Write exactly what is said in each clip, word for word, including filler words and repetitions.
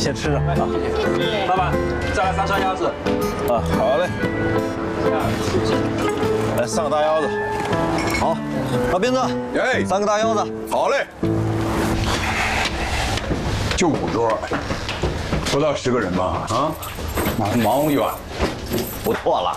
先吃着啊。老板，再来三串腰子。 啊，好嘞。来上个大腰子。好，老斌子， 哎， 三个大腰子。 好嘞。就五桌，不到十个人吧？啊，忙一碗， 不错了。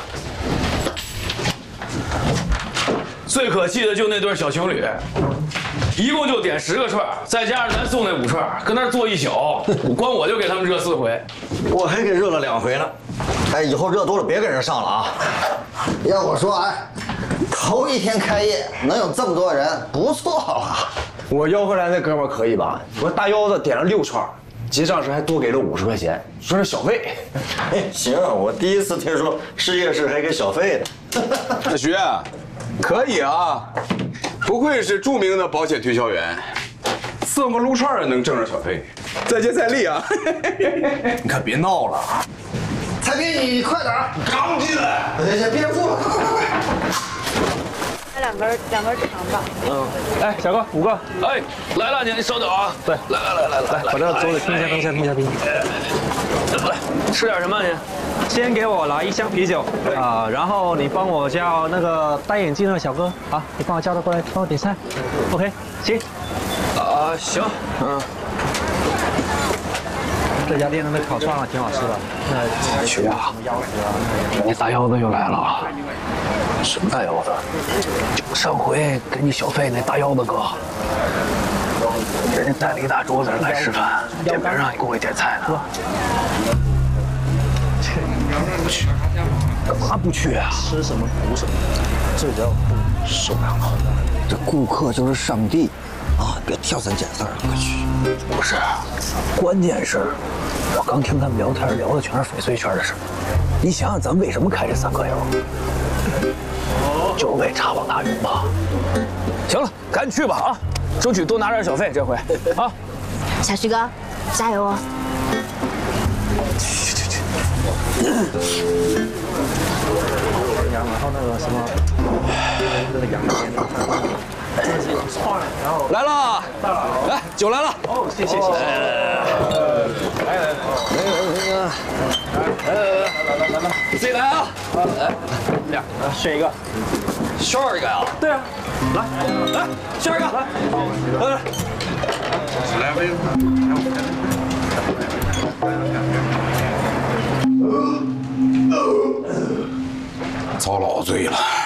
最可气的就那对小情侣，一共就点十个串，再加上咱送那五串，跟那儿坐一宿，光我就给他们热四回。 我还给热了两回呢。哎，以后热多了别给人上了啊。要我说，哎，头一天开业能有这么多人，不错了。 我吆喝来那哥们可以吧？我大腰子点了六串，结账时还多给了五十块钱，说是小费。 哎，行，我第一次听说试夜市还给小费的。 大徐，可以啊，不愧是著名的保险推销员，伺候个撸串也能挣着小费，再接再厉啊！ 你可别闹了。 蔡斌，你快点儿， 刚进来， 行行，憋不住了，快快快快！ 来两根两根肠吧。 嗯，哎，小哥，五个。 哎，来了，你你稍等啊。 对， 来来来来来来，把这个桌子拼一下，拼一下，拼一下，拼一下。 来，吃点什么你？ 先给我来一箱啤酒啊，然后你帮我叫那个戴眼镜的小哥啊，你帮我叫他过来帮我点菜。OK， 行。 啊，行，嗯。 这家店的那烤串啊，挺好吃的。那徐啊，你大腰子又来了啊！什么大腰子？就上回给你小费那大腰子哥，人家带了一大桌子人来吃饭，点名让你给我点菜呢。不去，干嘛不去啊？ 吃什么补什么，这叫受不了了。这顾客就是上帝啊！别挑三拣四的，快去。 不是，关键是，我刚听他们聊天，聊的全是翡翠圈的事。你想想，咱为什么开这三个油？就为插网大鱼吧。行了，赶紧去吧啊！争取多拿点小费这回啊！ 小徐哥，加油哦！ 去去去！ 然后那个什么，那个羊肉。 来了，来酒来了。 哦，谢谢谢谢。来来来来来来来， 自己来啊！来，俩选一个， 选一个呀？ 对啊，来来选一个，来，来， 来杯。遭老罪了。